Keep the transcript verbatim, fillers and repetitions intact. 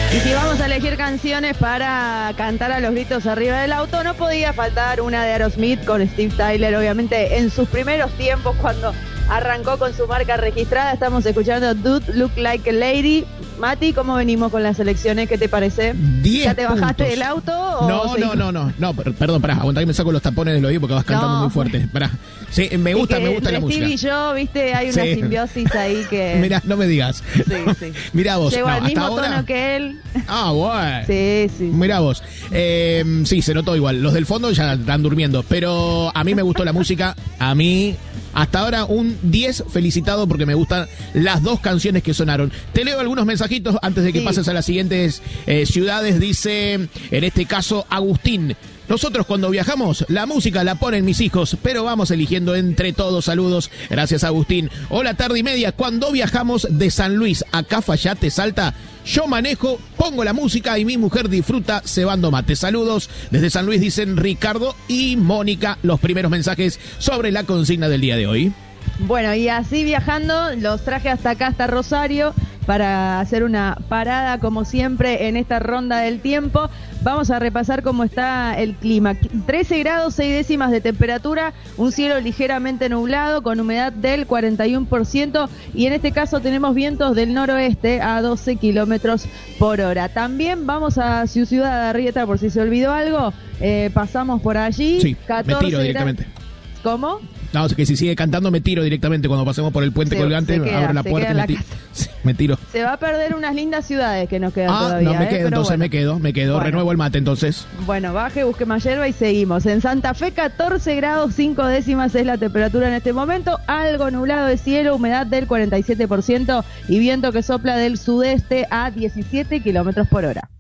Y si vamos a elegir canciones para cantar a los gritos arriba del auto, no podía faltar una de Aerosmith con Steve Tyler, obviamente en sus primeros tiempos cuando arrancó con su marca registrada. Estamos escuchando Dude Look Like a Lady. Mati, ¿cómo venimos con las elecciones? ¿Qué te parece? ¿Ya te bajaste puntos. del auto? O no, no, no, no, no, perdón, pará, aguantá que me saco los tapones del oído porque vas cantando no. muy fuerte. Pará. Sí, me gusta, me gusta la música. Steve y yo, viste, hay una sí. simbiosis ahí que... Mirá, no me digas. Sí, sí. Mirá vos. Llego no, al mismo ahora... tono que él. Ah, bueno. Sí, sí. Mirá vos. Eh, sí, se notó igual. Los del fondo ya están durmiendo. Pero a mí me gustó la música. A mí... Hasta ahora un diez felicitado porque me gustan las dos canciones que sonaron. Te leo algunos mensajitos antes de que sí. pases a las siguientes eh, ciudades. Dice, en este caso, Agustín. Nosotros cuando viajamos, la música la ponen mis hijos, pero vamos eligiendo entre todos. Saludos. Gracias, Agustín. Hola, tarde y media. Cuando viajamos de San Luis a Cafayate, Salta, yo manejo, pongo la música y mi mujer disfruta cebando mate. Saludos. Desde San Luis dicen Ricardo y Mónica los primeros mensajes sobre la consigna del día de hoy. Bueno, y así viajando, los traje hasta acá, hasta Rosario, para hacer una parada, como siempre, en esta ronda del tiempo. Vamos a repasar cómo está el clima. trece grados, seis décimas de temperatura, un cielo ligeramente nublado, con humedad del cuarenta y uno por ciento, y en este caso tenemos vientos del noroeste a doce kilómetros por hora. También vamos a Ciudad de Arrieta, por si se olvidó algo, eh, pasamos por allí. Sí, me tiro directamente. ¿Cómo? No, es que si sigue cantando me tiro directamente cuando pasemos por el puente se, colgante, se queda, abro la puerta y me, ti- me tiro. Se va a perder unas lindas ciudades que nos quedan ah, todavía. no, me quedo, ¿eh? entonces bueno. me quedo, me quedo, bueno. Renuevo el mate entonces. Bueno, baje, busque más hierba y seguimos. En Santa Fe, catorce grados, cinco décimas es la temperatura en este momento, algo nublado de cielo, humedad del cuarenta y siete por ciento y viento que sopla del sudeste a diecisiete kilómetros por hora.